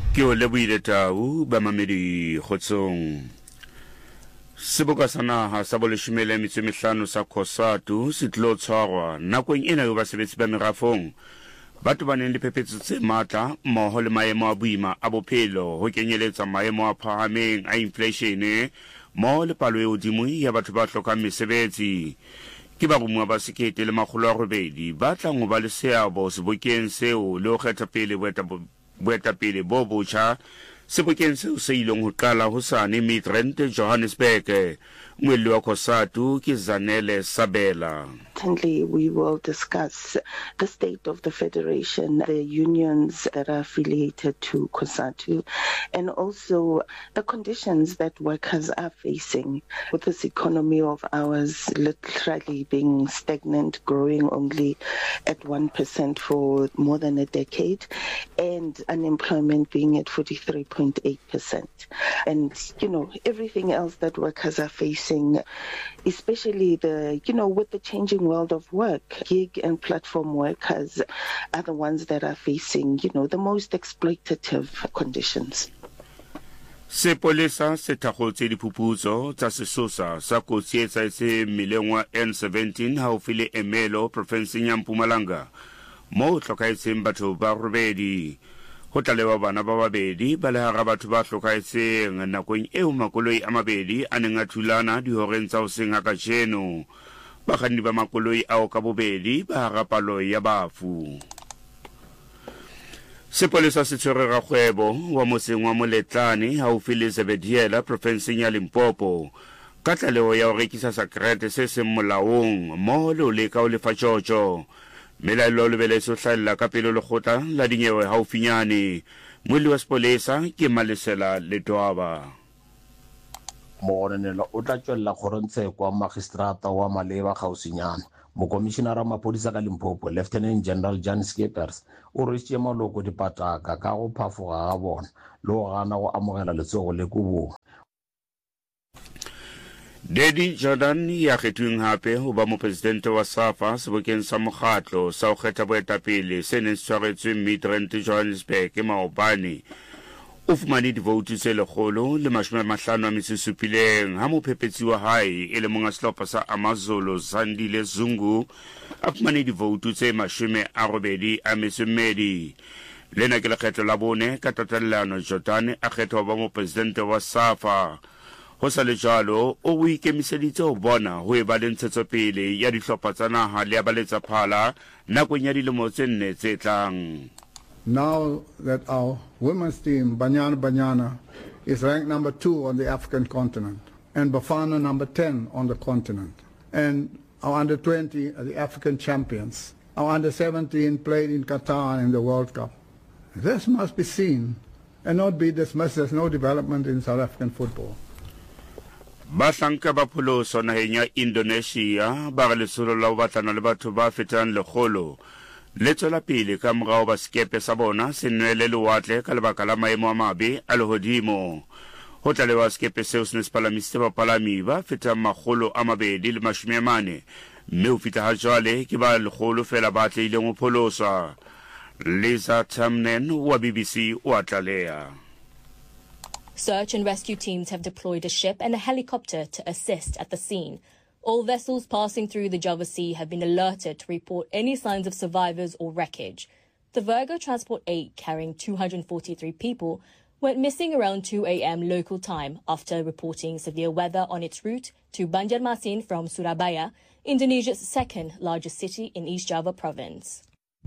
Ke o lebohile Tau ba mamedi kgotsong. Seboka sa naha sa boleshome le metso e mehlano sa COSATU se tlo tshwarwa nakong ena eo basebetsi ba merafong batho ba neng le phephetso tse matla mmoho le maemo a boima a bophelo ho kenyeletsa maemo a phahameng a inflation mmoho le palo e hodimo ya batho ba hlokang mesebetsi. Ke baromuwa ba 1,800 ba tlang ho ba le seabo sebokeng seo le ho kgetha pele boetapele bo botjha sebokeng seo se ileng ho qala hosane Midrand Johannesburg. Mweli wa COSATU ke Zanele Sabela. We will discuss the state of the federation, the unions that are affiliated to COSATU, and also the conditions that workers are facing with this economy of ours literally being stagnant, growing only at 1% for more than a decade, and unemployment being at 43.8%. And, everything else that workers are facing, especially with the changing world of work, gig and platform workers are the ones that are facing, the most exploitative conditions. Sepolesa se thakgotse diphuputso tsa sesosa sa kotsi e etsahetse mmileng wa N17 haufi le Emelo profenseng ya Mpumalanga moo ho hlokahetseng batho ba robedi. Ho tlalewa bana ba babedi ba le hara batho ba hlokahetseng nakong eo makoloi a mabedi a neng a thulana dihoreng tsa hoseng ha kajeno. Bakganni ba makoloi ao ka bobedi ba hara palo ya bafu. Sepolesa se tshwere rakgwebo wa motseng wa Moletlane haufi le Zebediela profenseng ya Limpopo ka tlaleho ya ho rekisa sakrete se seng molaong mmoho le ho leka ho lefa tjotjo. Melaelo o lebeletse ho hlahella ka pele lekgotla la dinyewe haufinyane. Mweli wa sepolesa ke Malesela Letwaba. Mogononelo o tla tswella kgorontsheko kwa magistrata wa maleba gausinyana. Mokomishenara wa maphodisa ka Limpopo Lieutenant General Jan Skeepers o rwesitše maloko dipataka ka go phafoga ga bona le go gana go amogela letsogo le kubong. Dedi Jordan ya kgethweng hape ho ba mopresidente wa SAFA sebokeng sa mokgatlo sa ho kgetha boetapele se neng se tshwaretsweng Midrand Johannesburg maobane o fumane divoutu tse 157 ha mophephetsi wa hae e le monga sehlopha sa Amazulu Zandile Zungu a fumane divoutu tse 82. Lena ke lekgetho la bone ka tatallano Jordan a kgethwa ho ba mopresidente wa SAFA. Ho sa le jalo o ikemiseditse ho bona ho e ba le ntshetsopele ya dihlopha tsa naha le ya baletsa phala nakong ya dilemo tse 4 tse tlang. Now that our women's team, Banyana, is ranked number 2 on the African continent, and Bafana number 10 on the continent, and our under-20 are the African champions. Our under-17 played in Qatar in the World Cup. This must be seen and not be dismissed as no development in South African football. Bahlanka ba pholoso naheng ya Indonesia ba re lesolo la ho batlana le batho ba fetang 100 le tswela pele ka morao ba sekepe sa bona se nwele lewatle ka lebaka la maemo a mabe a lehodimo. Ho tlalewa sekepe seo se ne se palamisitse bapalami ba fetang 240 mme ho fihla ha jwale ke ba 100 fela ba atlehileng ho pholoswa. Lisa Tamnen wa BBC o tlaleha. Search and rescue teams have deployed a ship and a helicopter to assist at the scene. All vessels passing through the Java Sea have been alerted to report any signs of survivors or wreckage. The Virgo Transport 8, carrying 243 people, went missing around 2 a.m. local time after reporting severe weather on its route to Banjarmasin from Surabaya, Indonesia's second largest city in East Java province.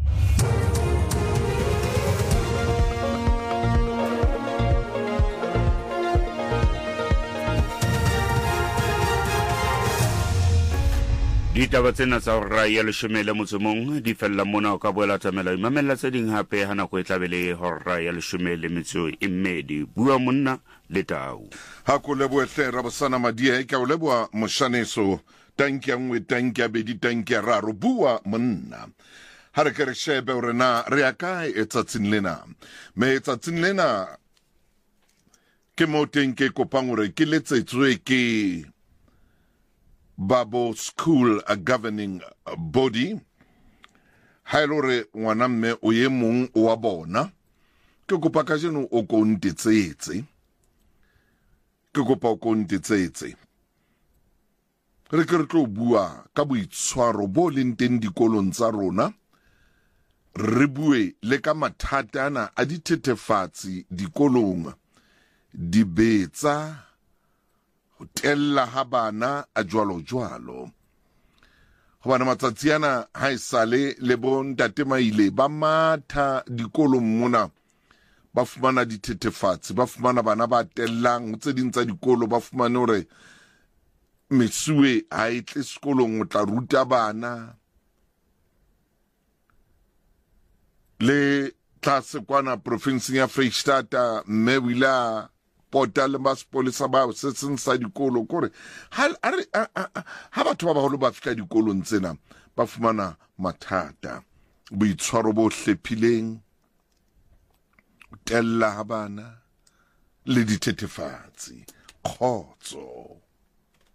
Ditaba tsena tsa hora ya 11 di fella mona ka boela tsamela mamela tse ding hape hana go etlabele hora ya 12 bua monna le Tau ha ko lebohle ra bosana madie ka o leboa moshaneso tanki ya nngwe tanki ya bedi tanki ya raro bua monna ha re ke re shebe hore na re ya kae etsatsing lena me etsatsing lena ke mo teng ke kopang hore ke letsetswe ke Babo School, a governing body. Hailore wanamme o ye mong o wa bona ke kopa ka jeno o ko ntetsetse ke kopa o ko ntetsetse re ke re tlo bua ka boitshwaro bo leng teng dikolong tsa rona re bue le ka mathata ana a dithethefatsi dikolong di betsa ho tella ha bana a jwalo hobane matsatsi ana ha esale le bo ntate Maile ba matha dikolong mona ba fumana dithethefatsi ba fumana bana ba tellang tse ding tsa dikolo ba fumane hore mesuwe ha itle sekolong o tla ruta bana le tlase kwana province ya Freistata mme wila portal ba sepolesa ba se seng sa dikolo kore ha batho ba baholo ba fihla dikolong tsena ba fumana mathata boitshwaro bo hlephileng tella ha bana le dithethefatsi khotso